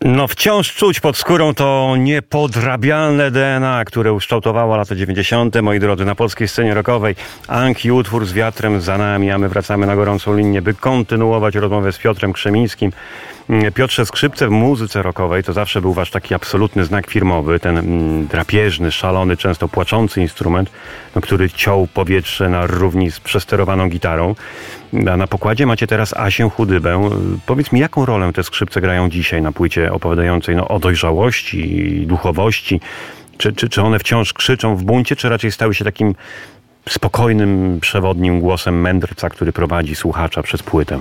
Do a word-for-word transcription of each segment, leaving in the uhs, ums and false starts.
No wciąż czuć pod skórą to niepodrabialne D N A, które ukształtowało lata dziewięćdziesiąte, moi drodzy, na polskiej scenie rockowej. Anki, utwór z wiatrem za nami, a my wracamy na gorącą linię, by kontynuować rozmowę z Piotrem Krzemińskim. Piotrze, skrzypce w muzyce rockowej to zawsze był wasz taki absolutny znak firmowy, ten mm, drapieżny, szalony, często płaczący instrument, no, który ciął powietrze na równi z przesterowaną gitarą. A na pokładzie macie teraz Asię Chudybę. Powiedz mi, jaką rolę te skrzypce grają dzisiaj na płycie opowiadającej no, o dojrzałości i duchowości? Czy, czy, czy one wciąż krzyczą w buncie, czy raczej stały się takim spokojnym, przewodnim głosem mędrca, który prowadzi słuchacza przez płytę?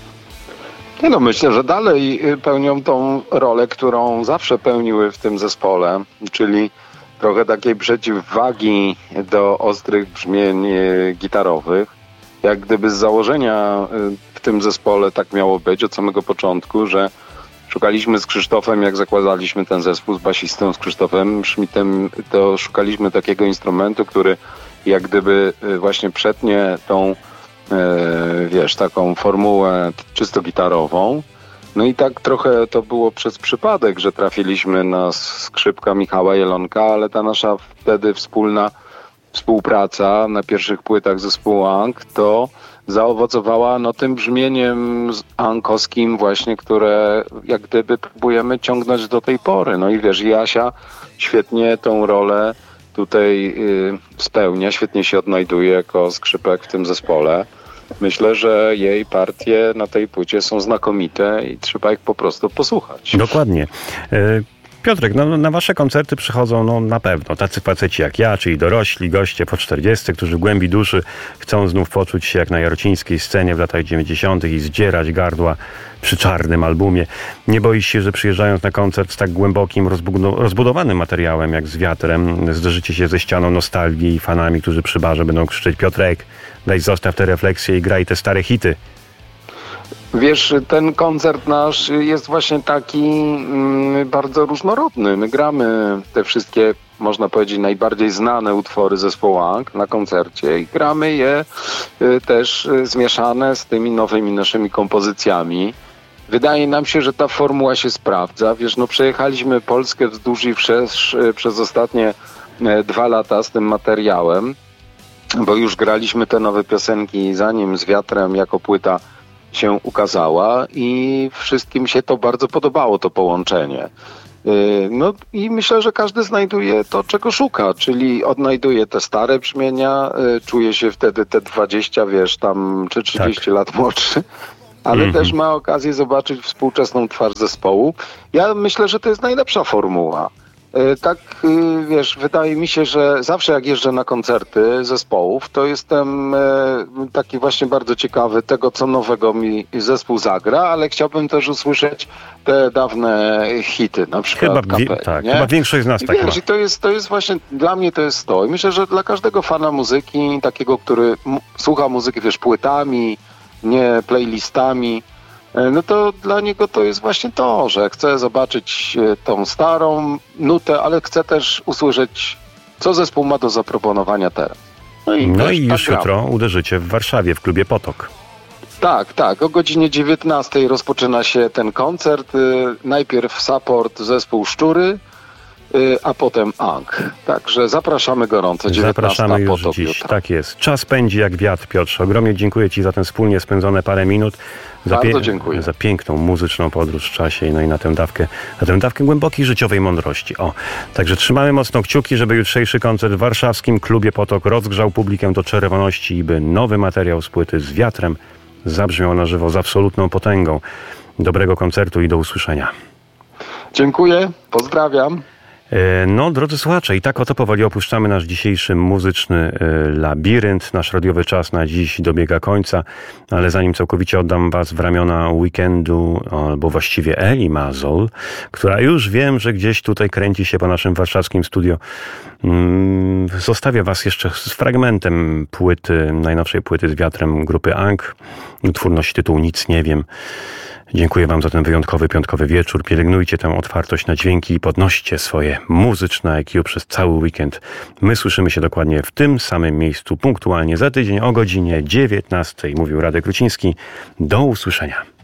Nie no, myślę, że dalej pełnią tą rolę, którą zawsze pełniły w tym zespole, czyli trochę takiej przeciwwagi do ostrych brzmień gitarowych. Jak gdyby z założenia w tym zespole tak miało być od samego początku, że szukaliśmy z Krzysztofem, jak zakładaliśmy ten zespół z basistą, z Krzysztofem Schmidtem, to szukaliśmy takiego instrumentu, który jak gdyby właśnie przetnie tą wiesz, taką formułę czysto gitarową. No i tak trochę to było przez przypadek, że trafiliśmy na skrzypka Michała Jelonka, ale ta nasza wtedy wspólna współpraca na pierwszych płytach zespołu Ank to zaowocowała no tym brzmieniem ankowskim właśnie, które jak gdyby próbujemy ciągnąć do tej pory. No i wiesz, Jasia świetnie tą rolę tutaj y, spełnia, świetnie się odnajduje jako skrzypek w tym zespole. Myślę, że jej partie na tej płycie są znakomite i trzeba ich po prostu posłuchać. Dokładnie. Y- Piotrek, no, na wasze koncerty przychodzą no, na pewno tacy faceci jak ja, czyli dorośli goście po czterdziestce, którzy w głębi duszy chcą znów poczuć się jak na jarocińskiej scenie w latach dziewięćdziesiątych i zdzierać gardła przy czarnym albumie. Nie boisz się, że przyjeżdżając na koncert z tak głębokim, rozbudow- rozbudowanym materiałem jak z wiatrem, zderzycie się ze ścianą nostalgii i fanami, którzy przy barze będą krzyczeć: Piotrek, daj zostaw te refleksje i graj te stare hity. Wiesz, ten koncert nasz jest właśnie taki mm, bardzo różnorodny. My gramy te wszystkie, można powiedzieć, najbardziej znane utwory zespołu Ank na koncercie i gramy je y, też y, zmieszane z tymi nowymi naszymi kompozycjami. Wydaje nam się, że ta formuła się sprawdza. Wiesz, no przejechaliśmy Polskę wzdłuż i wszerz y, przez ostatnie y, dwa lata z tym materiałem, bo już graliśmy te nowe piosenki zanim z wiatrem jako płyta się ukazała i wszystkim się to bardzo podobało, to połączenie. No i myślę, że każdy znajduje to, czego szuka, czyli odnajduje te stare brzmienia, czuje się wtedy te dwadzieścia, wiesz, tam czy trzydzieści tak. lat młodszy, ale mm-hmm. też ma okazję zobaczyć współczesną twarz zespołu. Ja myślę, że to jest najlepsza formuła. Tak, wiesz, wydaje mi się, że zawsze jak jeżdżę na koncerty zespołów, to jestem taki właśnie bardzo ciekawy tego, co nowego mi zespół zagra, ale chciałbym też usłyszeć te dawne hity, na przykład Chyba, kapeli, tak, nie? chyba większość z nas I tak wiesz, ma. I to jest, to jest właśnie, dla mnie to jest to. I myślę, że dla każdego fana muzyki, takiego, który m- słucha muzyki, wiesz, płytami, nie playlistami, no to dla niego to jest właśnie to, że chce zobaczyć tą starą nutę, ale chce też usłyszeć, co zespół ma do zaproponowania teraz. No i, no wiesz, i już tak jutro gramy. uderzycie w Warszawie w klubie Potok. Tak, tak. O godzinie dziewiętnastej rozpoczyna się ten koncert. Najpierw support zespół Szczury, a potem Ank. Także zapraszamy gorąco. Zapraszamy już Potok dziś. jutro. Tak jest. Czas pędzi jak wiatr, Piotrze. Ogromnie dziękuję ci za ten wspólnie spędzone parę minut. Za Bardzo pie- dziękuję. Za piękną muzyczną podróż w czasie no i na tę dawkę, na tę dawkę głębokiej życiowej mądrości. O, także trzymamy mocno kciuki, żeby jutrzejszy koncert w warszawskim klubie Potok rozgrzał publikę do czerwoności i by nowy materiał z płyty z wiatrem zabrzmiał na żywo z absolutną potęgą. Dobrego koncertu i do usłyszenia. Dziękuję, pozdrawiam. No, drodzy słuchacze, i tak oto powoli opuszczamy nasz dzisiejszy muzyczny labirynt. Nasz radiowy czas na dziś dobiega końca, ale zanim całkowicie oddam was w ramiona weekendu, albo właściwie Eli Mazol, która już wiem, że gdzieś tutaj kręci się po naszym warszawskim studio, zostawię was jeszcze z fragmentem płyty, najnowszej płyty z wiatrem grupy Ank. Utwór nosi tytuł Nic nie wiem. Dziękuję wam za ten wyjątkowy piątkowy wieczór. Pielęgnujcie tę otwartość na dźwięki i podnoście swoje muzyczne I Q przez cały weekend. My słyszymy się dokładnie w tym samym miejscu, punktualnie za tydzień o godzinie dziewiętnastej. Mówił Radek Ruciński. Do usłyszenia.